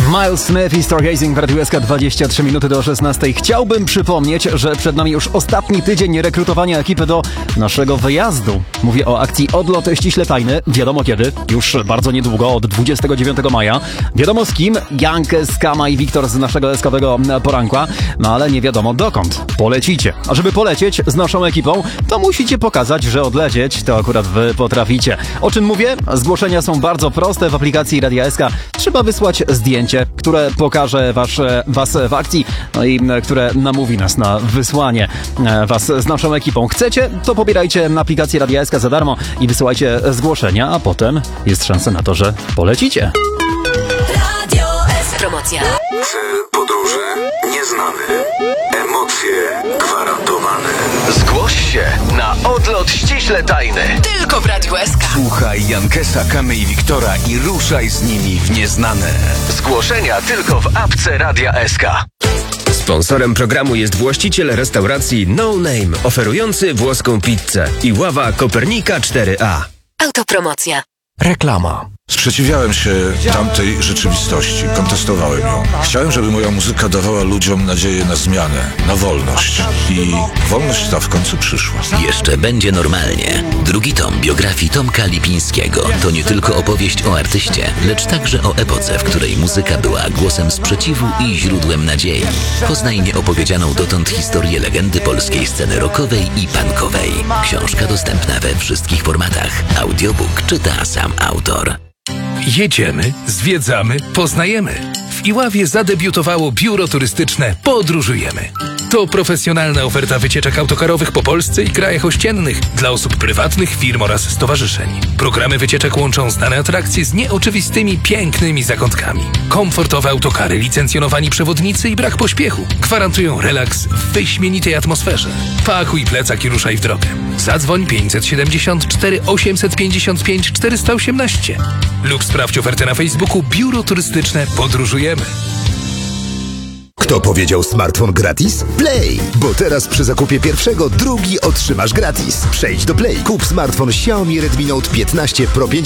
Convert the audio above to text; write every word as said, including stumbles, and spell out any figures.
Miles Smith i Stargazing w Radiu S K, dwadzieścia trzy minuty do szesnastej. Chciałbym przypomnieć, że przed nami już ostatni tydzień rekrutowania ekipy do naszego wyjazdu. Mówię o akcji Odlot ściśle tajny. Wiadomo kiedy, już bardzo niedługo, od dwudziestego dziewiątego maja. Wiadomo z kim, Jankę, Skama i Wiktor z naszego eskowego poranka, no ale nie wiadomo dokąd polecicie. A żeby polecieć z naszą ekipą, to musicie pokazać, że odlecieć to akurat wy potraficie. O czym mówię? Zgłoszenia są bardzo proste. W aplikacji Radia S K trzeba wysłać zdjęcie, które pokaże wasz, was w akcji, no i które namówi nas na wysłanie was z naszą ekipą. Chcecie? To pobierajcie aplikację Radia S K za darmo i wysyłajcie zgłoszenia, a potem jest szansa na to, że polecicie. Radio S. Promocja. Cel podróży nieznany. Emocje gwarantowane. Zgłoś się na odlot ściśle tajny. Tylko w Radiu S K. Słuchaj Jankesa, Kamy i Wiktora i ruszaj z nimi w nieznane. Zgłoszenia tylko w apce Radia S K. Sponsorem programu jest właściciel restauracji No Name, oferujący włoską pizzę i ława Kopernika cztery A. Autopromocja. Reklama. Sprzeciwiałem się tamtej rzeczywistości, kontestowałem ją. Chciałem, żeby moja muzyka dawała ludziom nadzieję na zmianę, na wolność. I wolność ta w końcu przyszła. Jeszcze będzie normalnie. Drugi tom biografii Tomka Lipińskiego to nie tylko opowieść o artyście, lecz także o epoce, w której muzyka była głosem sprzeciwu i źródłem nadziei. Poznaj nieopowiedzianą dotąd historię legendy polskiej sceny rockowej i punkowej. Książka dostępna we wszystkich formatach. Audiobook czyta sam autor. Jedziemy, zwiedzamy, poznajemy. W Iławie zadebiutowało biuro turystyczne Podróżujemy. To profesjonalna oferta wycieczek autokarowych po Polsce i krajach ościennych dla osób prywatnych, firm oraz stowarzyszeń. Programy wycieczek łączą znane atrakcje z nieoczywistymi, pięknymi zakątkami. Komfortowe autokary, licencjonowani przewodnicy i brak pośpiechu gwarantują relaks w wyśmienitej atmosferze. Pakuj plecak i ruszaj w drogę. Zadzwoń pięćset siedemdziesiąt cztery osiemset pięćdziesiąt pięć czterysta osiemnaście lub sprawdź ofertę na Facebooku Biuro Turystyczne Podróżujemy. Kto powiedział smartfon gratis? Play! Bo teraz przy zakupie pierwszego drugi otrzymasz gratis. Przejdź do Play. Kup smartfon Xiaomi Redmi Note piętnaście Pro pięć